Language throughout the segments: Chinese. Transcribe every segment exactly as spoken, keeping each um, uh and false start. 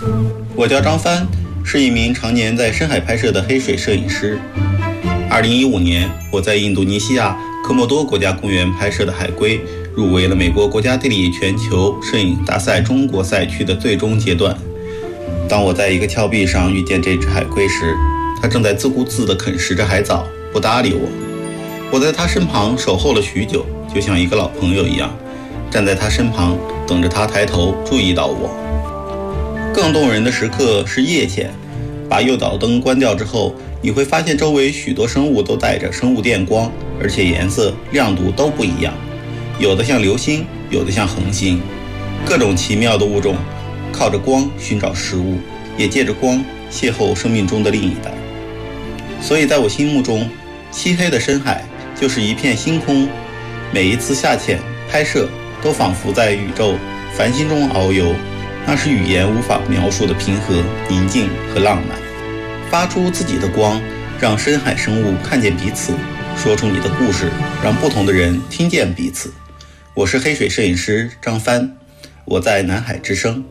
我叫张帆，是一名常年在深海拍摄的黑水摄影师。二零一五年，我在印度尼西亚科莫多国家公园拍摄的海龟入围了美国国家地理全球摄影大赛中国赛区的最终阶段。当我在一个峭壁上遇见这只海龟时，它正在自顾自地啃食着海藻，不搭理我。我在它身旁守候了许久，就像一个老朋友一样，站在它身旁，等着它抬头注意到我。更动人的时刻是夜潜，把诱导灯关掉之后，你会发现周围许多生物都带着生物电光，而且颜色、亮度都不一样，有的像流星，有的像恒星。各种奇妙的物种靠着光寻找食物，也借着光邂逅生命中的另一代。所以在我心目中，漆黑的深海就是一片星空，每一次下潜拍摄都仿佛在宇宙繁星中遨游，那是语言无法描述的平和、宁静和浪漫。发出自己的光，让深海生物看见彼此，说出你的故事，让不同的人听见彼此。我是黑水摄影师张帆，我在南海之声。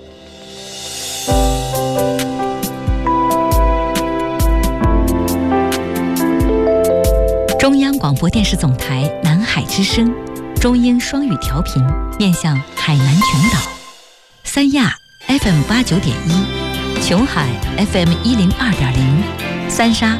中央广播电视总台南海之声，中英双语调频，面向海南全岛。三亚 F M 八九点一，琼海 F M 一零二点零，三沙